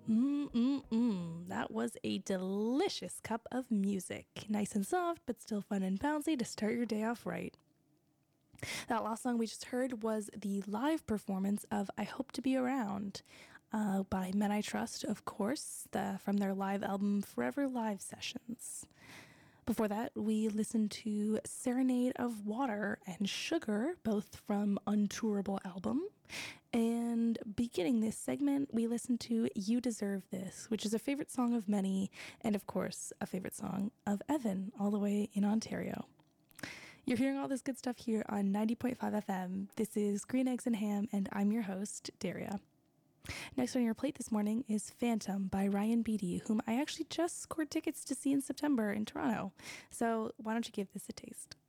That was a delicious cup of music. Nice and soft, but still fun and bouncy to start your day off right. That last song we just heard was the live performance of I Hope to Be Around by Men I Trust, of course, from their live album Forever Live Sessions. Before that, we listened to Serenade of Water and Sugar, both from Untourable album. And beginning this segment, we listened to You Deserve This, which is a favorite song of many, and of course, a favorite song of Evan, all the way in Ontario. You're hearing all this good stuff here on 90.5 FM. This is Green Eggs and Ham, and I'm your host, Daria. Next on your plate this morning is Phantom by Ryan Beatty, whom I actually just scored tickets to see in September in Toronto. So why don't you give this a taste?